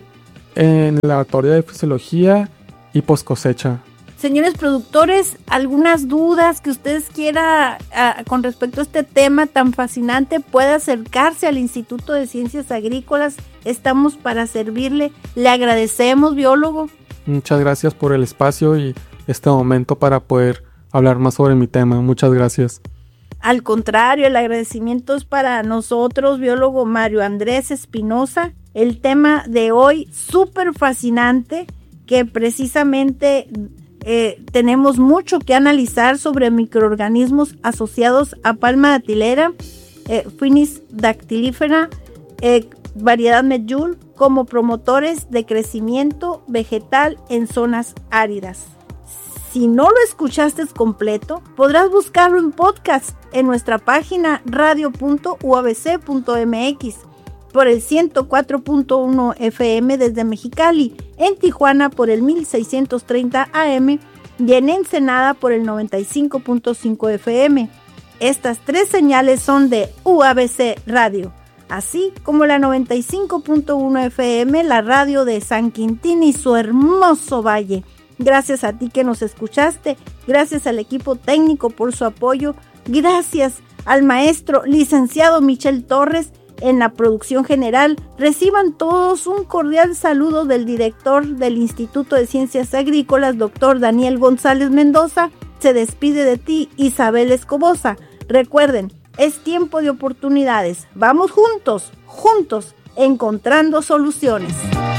[SPEAKER 8] en el Laboratorio de Fisiología y Post Cosecha.
[SPEAKER 7] Señores productores, ¿algunas dudas que ustedes quieran uh, con respecto a este tema tan fascinante? Puede acercarse al Instituto de Ciencias Agrícolas. Estamos para servirle. Le agradecemos, biólogo.
[SPEAKER 8] Muchas gracias por el espacio y este momento para poder hablar más sobre mi tema. Muchas gracias.
[SPEAKER 7] Al contrario, el agradecimiento es para nosotros, biólogo Mario Andrés Espinosa. El tema de hoy, súper fascinante, que precisamente eh, tenemos mucho que analizar sobre microorganismos asociados a palma datilera, eh, Finis dactylifera, eh, variedad medjool, como promotores de crecimiento vegetal en zonas áridas. Si no lo escuchaste completo, podrás buscarlo en podcast en nuestra página radio punto u a b c punto m x, por el ciento cuatro punto uno F M desde Mexicali, en Tijuana por el mil seiscientos treinta A M y en Ensenada por el noventa y cinco punto cinco F M. Estas tres señales son de U A B C Radio, así como la noventa y cinco punto uno F M, la radio de San Quintín y su hermoso valle. Gracias a ti que nos escuchaste, gracias al equipo técnico por su apoyo, gracias al maestro licenciado Michel Torres en la producción general. Reciban todos un cordial saludo del director del Instituto de Ciencias Agrícolas, doctor Daniel González Mendoza. Se despide de ti, Isabel Escobosa. Recuerden, es tiempo de oportunidades. Vamos juntos, juntos, encontrando soluciones.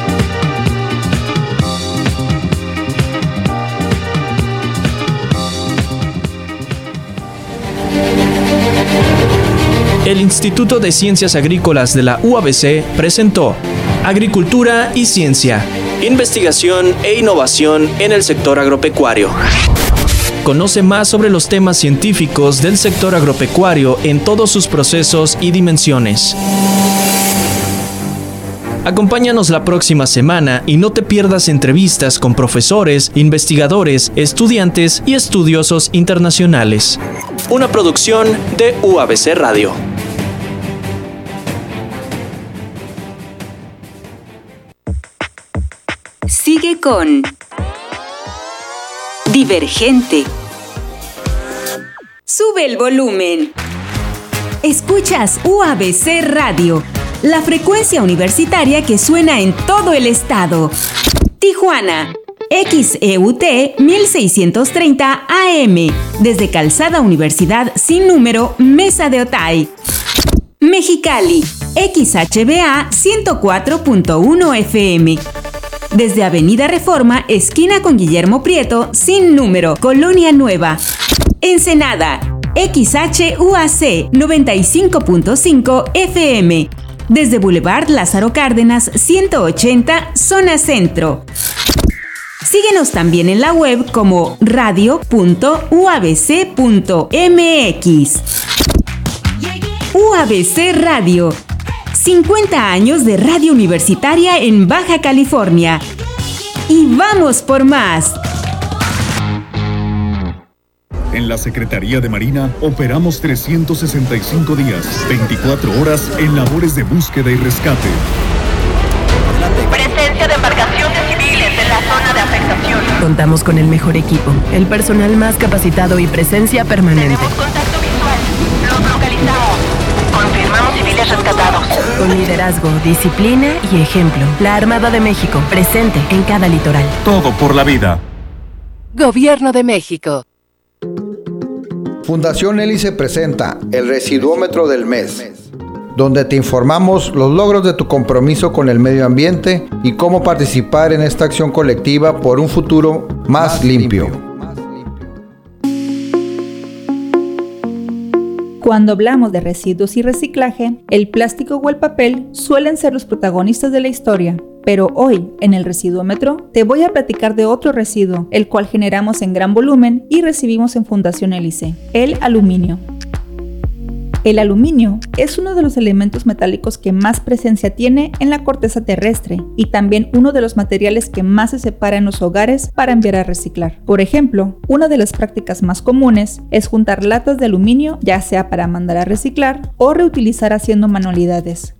[SPEAKER 6] El Instituto de Ciencias Agrícolas de la U A B C presentó Agricultura y Ciencia, investigación e innovación en el sector agropecuario. Conoce más sobre los temas científicos del sector agropecuario en todos sus procesos y dimensiones. Acompáñanos la próxima semana y no te pierdas entrevistas con profesores, investigadores, estudiantes y estudiosos internacionales. Una producción de U A B C Radio.
[SPEAKER 5] Sigue con Divergente. Sube el volumen. Escuchas U A B C Radio, la frecuencia universitaria que suena en todo el estado. Tijuana, X E U T mil seiscientos treinta A M, desde Calzada Universidad sin número, Mesa de Otay. Mexicali, X H B A ciento cuatro punto uno F M, desde Avenida Reforma, esquina con Guillermo Prieto, sin número, Colonia Nueva. Ensenada, X H U A C noventa y cinco punto cinco F M, desde Boulevard Lázaro Cárdenas ciento ochenta, zona centro. Síguenos también en la web como radio punto u a b c punto m x. U A B C Radio, cincuenta años de radio universitaria en Baja California. Y vamos por más.
[SPEAKER 9] En la Secretaría de Marina operamos trescientos sesenta y cinco días, veinticuatro horas en labores de búsqueda y rescate.
[SPEAKER 10] Presencia de embarcaciones civiles en la zona de afectación.
[SPEAKER 11] Contamos con el mejor equipo, el personal más capacitado y presencia permanente.
[SPEAKER 10] Tenemos contacto visual. Los localizamos. Confirmamos civiles rescatados.
[SPEAKER 11] Con liderazgo, disciplina y ejemplo. La Armada de México, presente en cada litoral.
[SPEAKER 9] Todo por la vida.
[SPEAKER 11] Gobierno de México.
[SPEAKER 12] Fundación Hélice presenta el Residuómetro del Mes, donde te informamos los logros de tu compromiso con el medio ambiente y cómo participar en esta acción colectiva por un futuro más limpio.
[SPEAKER 13] Cuando hablamos de residuos y reciclaje, el plástico o el papel suelen ser los protagonistas de la historia. Pero hoy, en el residuómetro, te voy a platicar de otro residuo, el cual generamos en gran volumen y recibimos en Fundación Hélice, el aluminio. El aluminio es uno de los elementos metálicos que más presencia tiene en la corteza terrestre y también uno de los materiales que más se separa en los hogares para enviar a reciclar. Por ejemplo, una de las prácticas más comunes es juntar latas de aluminio, ya sea para mandar a reciclar o reutilizar haciendo manualidades.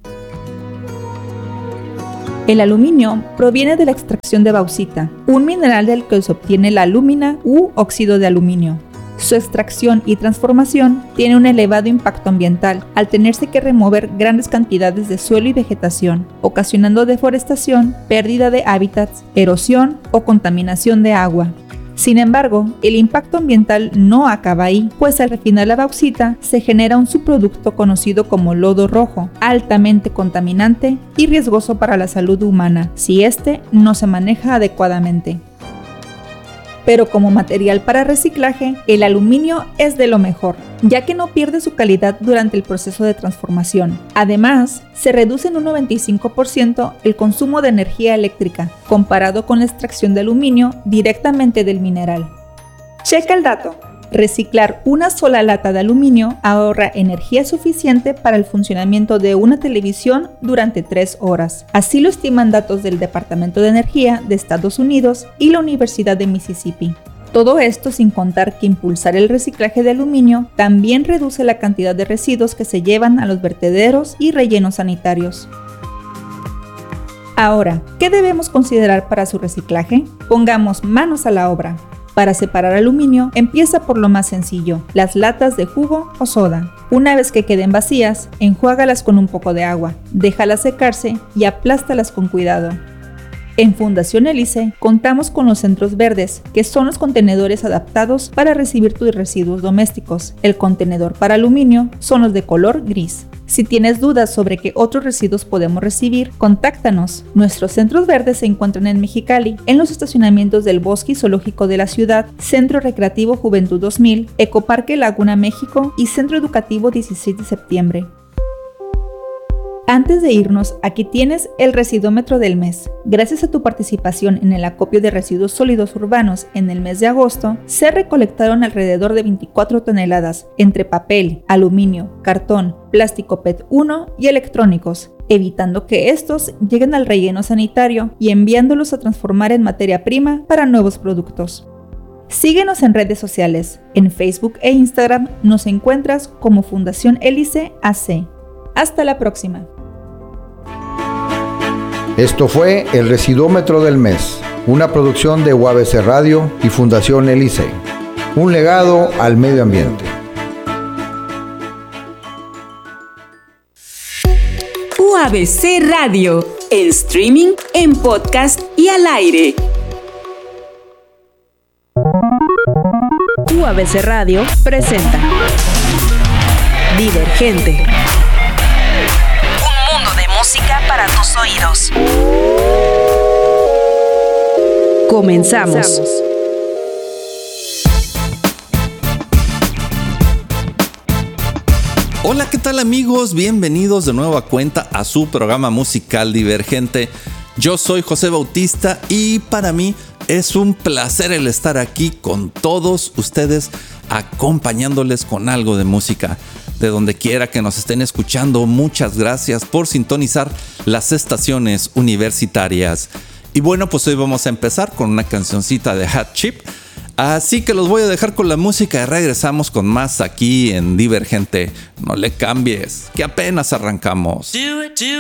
[SPEAKER 13] El aluminio proviene de la extracción de bauxita, un mineral del que se obtiene la alúmina u óxido de aluminio. Su extracción y transformación tiene un elevado impacto ambiental, al tenerse que remover grandes cantidades de suelo y vegetación, ocasionando deforestación, pérdida de hábitats, erosión o contaminación de agua. Sin embargo, el impacto ambiental no acaba ahí, pues al refinar la bauxita se genera un subproducto conocido como lodo rojo, altamente contaminante y riesgoso para la salud humana, si este no se maneja adecuadamente. Pero como material para reciclaje, el aluminio es de lo mejor, ya que no pierde su calidad durante el proceso de transformación. Además, se reduce en un noventa y cinco por ciento el consumo de energía eléctrica, comparado con la extracción de aluminio directamente del mineral. Checa el dato. Reciclar una sola lata de aluminio ahorra energía suficiente para el funcionamiento de una televisión durante tres horas. Así lo estiman datos del Departamento de Energía de Estados Unidos y la Universidad de Mississippi. Todo esto sin contar que impulsar el reciclaje de aluminio también reduce la cantidad de residuos que se llevan a los vertederos y rellenos sanitarios. Ahora, ¿qué debemos considerar para su reciclaje? Pongamos manos a la obra. Para separar aluminio, empieza por lo más sencillo, las latas de jugo o soda. Una vez que queden vacías, enjuágalas con un poco de agua, déjalas secarse y aplástalas con cuidado. En Fundación Hélice contamos con los centros verdes, que son los contenedores adaptados para recibir tus residuos domésticos. El contenedor para aluminio son los de color gris. Si tienes dudas sobre qué otros residuos podemos recibir, contáctanos. Nuestros centros verdes se encuentran en Mexicali, en los estacionamientos del Bosque Zoológico de la ciudad, Centro Recreativo Juventud dos mil, Ecoparque Laguna México y Centro Educativo dieciséis de septiembre. Antes de irnos, aquí tienes el residuómetro del mes. Gracias a tu participación en el acopio de residuos sólidos urbanos en el mes de agosto, se recolectaron alrededor de veinticuatro toneladas, entre papel, aluminio, cartón, plástico P E T uno y electrónicos, evitando que estos lleguen al relleno sanitario y enviándolos a transformar en materia prima para nuevos productos. Síguenos en redes sociales. En Facebook e Instagram nos encuentras como Fundación Hélice A C. Hasta la próxima.
[SPEAKER 12] Esto fue el Residuómetro del Mes, una producción de U A B C Radio y Fundación Hélice. Un legado al medio ambiente.
[SPEAKER 5] U A B C Radio, en streaming, en podcast y al aire.
[SPEAKER 11] U A B C Radio presenta Divergente. Un mundo de música para tus oídos. Comenzamos.
[SPEAKER 14] Hola, ¿qué tal amigos? Bienvenidos de nueva cuenta a su programa musical Divergente. Yo soy José Bautista y para mí es un placer el estar aquí con todos ustedes, acompañándoles con algo de música. De donde quiera que nos estén escuchando, muchas gracias por sintonizar las estaciones universitarias. Y bueno, pues hoy vamos a empezar con una cancioncita de Hot Chip. Así que los voy a dejar con la música y regresamos con más aquí en Divergente. No le cambies, que apenas arrancamos.
[SPEAKER 15] Do it, do